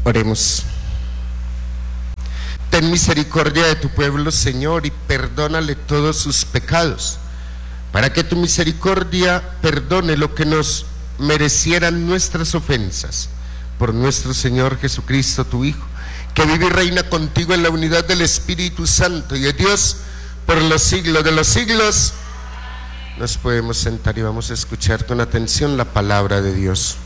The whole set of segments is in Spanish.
Oremos. Ten misericordia de tu pueblo, Señor, y perdónale todos sus pecados, para que tu misericordia perdone lo que nos merecieran nuestras ofensas. Por nuestro Señor Jesucristo, tu Hijo, que vive y reina contigo en la unidad del Espíritu Santo y de Dios por los siglos de los siglos. Nos podemos sentar y vamos a escuchar con atención la palabra de Dios.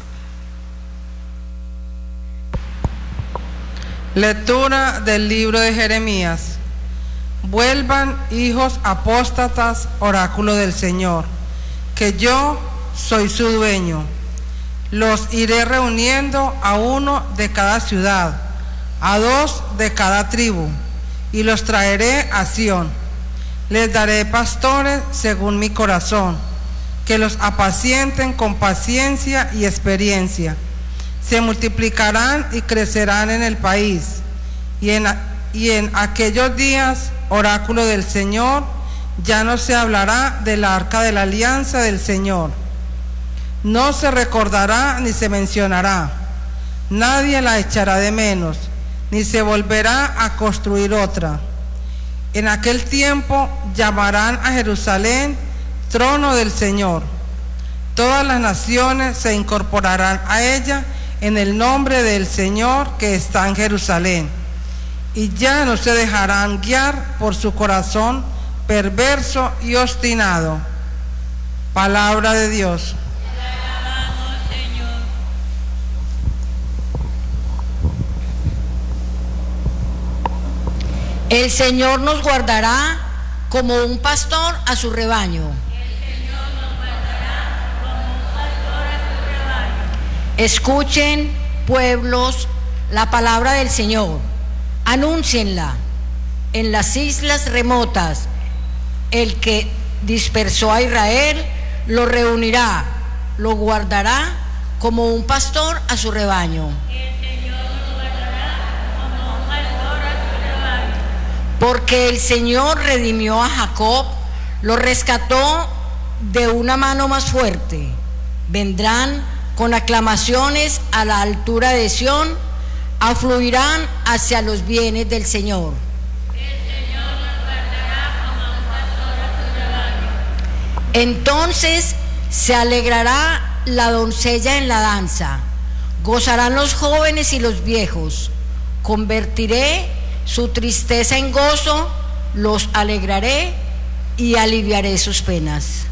Lectura del libro de Jeremías. Vuelvan, hijos apóstatas, oráculo del Señor, que yo soy su dueño. Los iré reuniendo a uno de cada ciudad, a dos de cada tribu, y los traeré a Sión. Les daré pastores según mi corazón, que los apacienten con paciencia y experiencia. Se multiplicarán y crecerán en el país, y en aquellos días, oráculo del Señor, ya no se hablará del arca de la alianza del Señor. No se recordará ni se mencionará. Nadie la echará de menos, ni se volverá a construir otra. En aquel tiempo llamarán a Jerusalén trono del Señor. Todas las naciones se incorporarán a ella en el nombre del Señor que está en Jerusalén, y ya no se dejarán guiar por su corazón perverso y obstinado. Palabra de Dios. El Señor nos guardará como un pastor a su rebaño. Escuchen, pueblos, la palabra del Señor, anúncienla en las islas remotas. El que dispersó a Israel lo reunirá, lo guardará como un pastor a su rebaño. El Señor lo guardará como un pastor a su rebaño. Porque el Señor redimió a Jacob, lo rescató de una mano más fuerte. Vendrán con aclamaciones a la altura de Sión, afluirán hacia los bienes del Señor. El Señor nos guardará como un pastor a su rebaño. Entonces se alegrará la doncella en la danza, gozarán los jóvenes y los viejos. Convertiré su tristeza en gozo, los alegraré y aliviaré sus penas.